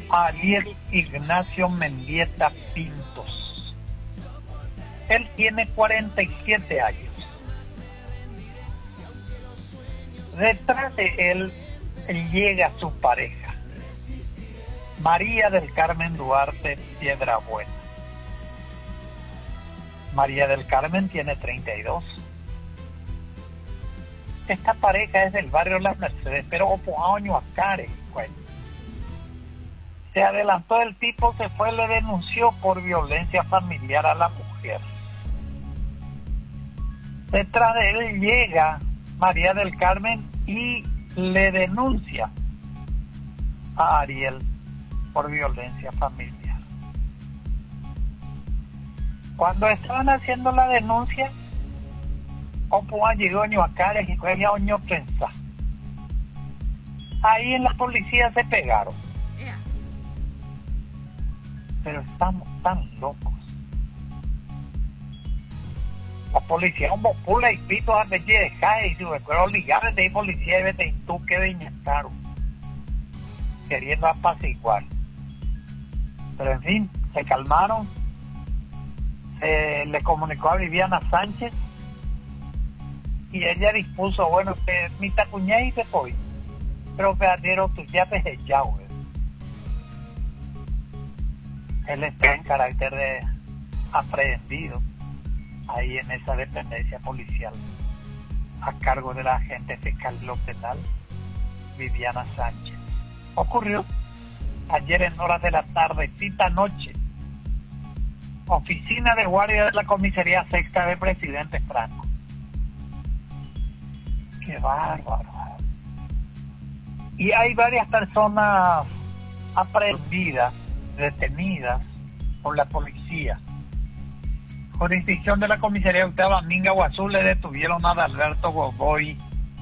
Ariel Ignacio Mendieta Pintos. Él tiene 47 años. Detrás de él llega su pareja, María del Carmen Duarte Piedrabuena. María del Carmen tiene 32. Esta pareja es del barrio Las Mercedes, pero opoaño a Care. Se adelantó el tipo, se fue, le denunció por violencia familiar a la mujer. Detrás de él llega María del Carmen y le denuncia a Ariel por violencia familiar. Cuando estaban haciendo la denuncia, Opuan llegó a Ñuacares y fue a Oño Prensa. Ahí en la policía se pegaron. Pero estamos tan locos. La policía un bopula y pito a veces de cae y su recuerdo ligar de policía y vete en tu que de Ñacaro, queriendo apaciguar. Pero en fin, se calmaron. Se le comunicó a Viviana Sánchez y ella dispuso, bueno, que mi tacuñá y te voy, pero peatero tu ya te echado. Él está en carácter de aprehendido ahí en esa dependencia policial a cargo de la agente fiscal de lo penal Viviana Sánchez. Ocurrió ayer en horas de la tarde, cita noche, oficina de guardia de la comisaría sexta de Presidente Franco. ¡Qué bárbaro! Y hay varias personas aprehendidas, detenidas por la policía. Jurisdicción de la comisaría octava Minga Guazú le detuvieron a Adalberto Gogoy.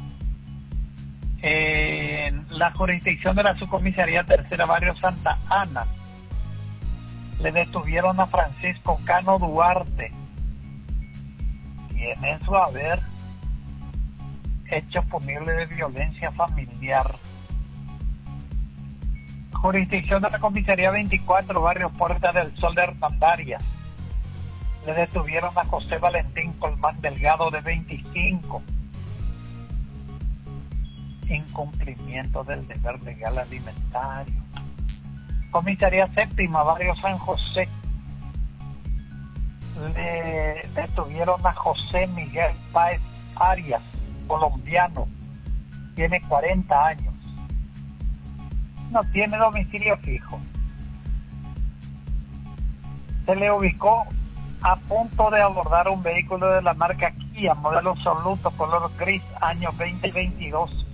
En la jurisdicción de la subcomisaría tercera barrio Santa Ana le detuvieron a Francisco Cano Duarte. Tiene en su haber hechos punibles de violencia familiar. Jurisdicción de la comisaría 24 barrio Puerta del Sol de Hernandarias le detuvieron a José Valentín Colmán Delgado de 25. Incumplimiento del deber legal alimentario. Comisaría séptima barrio San José le detuvieron a José Miguel Páez Arias, colombiano, tiene 40 años, no tiene domicilio fijo. Se le ubicó a punto de abordar un vehículo de la marca Kia, modelo absoluto, color gris, año 2022.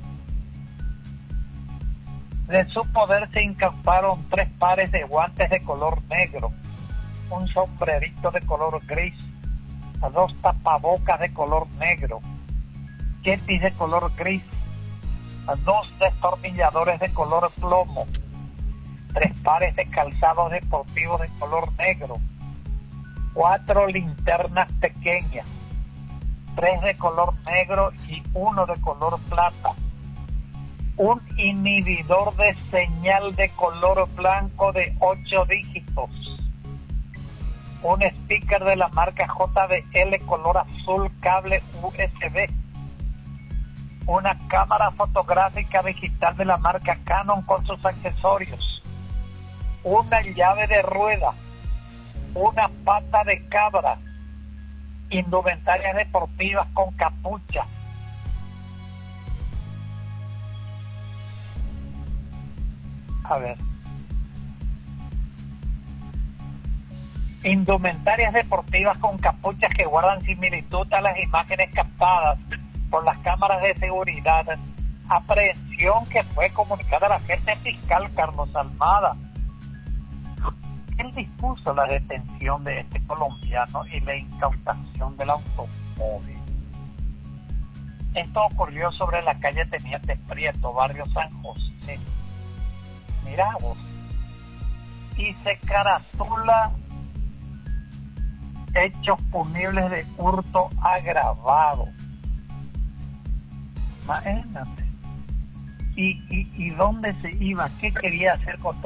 De su poder se incautaron 3 pares de guantes de color negro, un sombrerito de color gris, 2 tapabocas de color negro, kepis de color gris, 2 destornilladores de color plomo, 3 pares de calzados deportivos de color negro, 4 linternas pequeñas, 3 de color negro y 1 de color plata, un inhibidor de señal de color blanco de 8 dígitos, un speaker de la marca JBL color azul cable USB, una cámara fotográfica digital de la marca Canon con sus accesorios, una llave de rueda, una pata de cabra, indumentarias deportivas con capucha. A ver. Indumentarias deportivas con capuchas que guardan similitud a las imágenes captadas por las cámaras de seguridad. Aprehensión que fue comunicada a la agente fiscal Carlos Almada. Él dispuso la detención de este colombiano y la incautación del automóvil. Esto ocurrió sobre la calle Teniente Prieto, barrio San José. Mirá vos. Y se caratula hechos punibles de hurto agravado. Imagínate. ¿Y dónde se iba? ¿Qué quería hacer con todo?